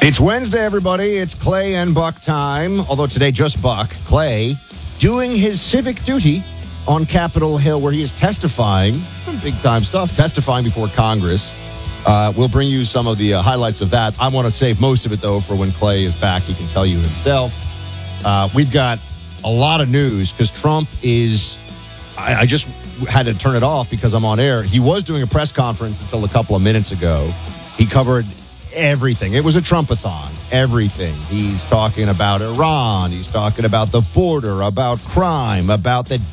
It's Wednesday, everybody. It's Clay and Buck time. Although today, just Buck. Clay doing his civic duty on Capitol Hill, where he is testifying, some big-time stuff, testifying before Congress. We'll bring you some of the highlights of that. I want to save most of it, though, for when Clay is back. He can tell you himself. We've got a lot of news because Trump is... I just had to turn it off because I'm on air. He was doing a press conference until a couple of minutes ago. He covered everything. It was a Trumpathon. Everything. He's talking about Iran. He's talking about the border, about crime, about the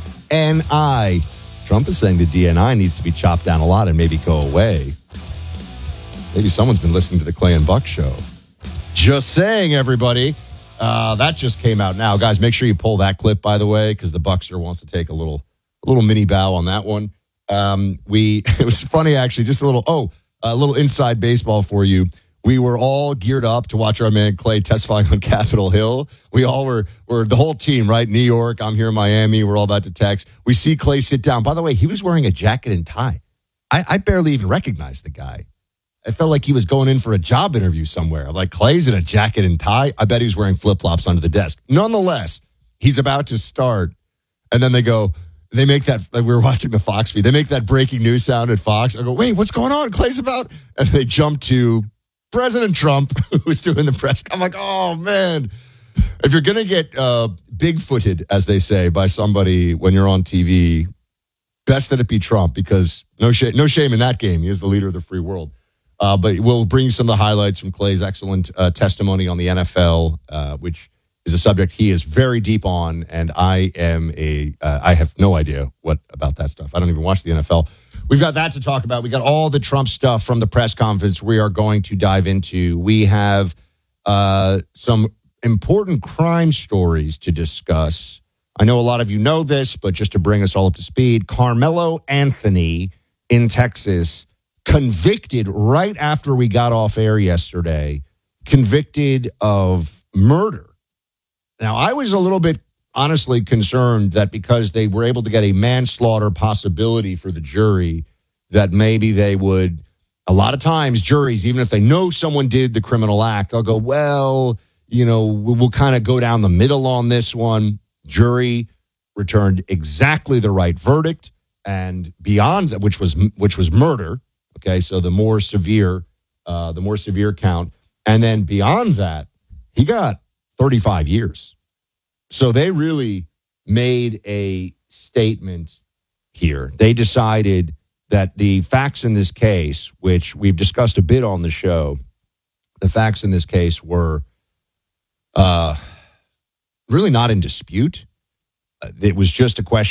DNI. Trump is saying the DNI needs to be chopped down a lot and maybe go away. Maybe someone's been listening to the Clay and Buck show. Just saying, everybody. That just came out now. Guys, make sure you pull that clip, by the way, because the Buckster wants to take a little mini bow on that one. It was funny, actually, just a little inside baseball for you. We were all geared up to watch our man Clay testifying on Capitol Hill. We all were the whole team, right? New York, I'm here in Miami. We're all about to text. We see Clay sit down. By the way, he was wearing a jacket and tie. I barely even recognized the guy. I felt like he was going in for a job interview somewhere. Like, Clay's in a jacket and tie. I bet he was wearing flip-flops under the desk. Nonetheless, he's about to start. And then they make that, like we were watching the Fox feed, they make that breaking news sound at Fox. I go, wait, what's going on? Clay's about, and they jump to President Trump, who's doing the press. I'm like, oh, man. If you're going to get big-footed, as they say, by somebody when you're on TV, best that it be Trump, because no shame in that game. He is the leader of the free world. But we'll bring you some of the highlights from Clay's excellent testimony on the NFL, which is a subject he is very deep on, and I have no idea what about that stuff. I don't even watch the NFL. We've got that to talk about. We got all the Trump stuff from the press conference we are going to dive into. We have some important crime stories to discuss. I know a lot of you know this, but just to bring us all up to speed, Carmelo Anthony in Texas, convicted right after we got off air yesterday, convicted of murder. Now, I was a little bit, honestly, concerned that because they were able to get a manslaughter possibility for the jury, that maybe they would, a lot of times, juries, even if they know someone did the criminal act, they'll go, well, we'll kind of go down the middle on this one. Jury returned exactly the right verdict, and beyond that, which was murder. Okay, so the more severe count. And then beyond that, he got 35 years. So they really made a statement here. They decided that the facts in this case, which we've discussed a bit on the show, the facts in this case were really not in dispute. It was just a question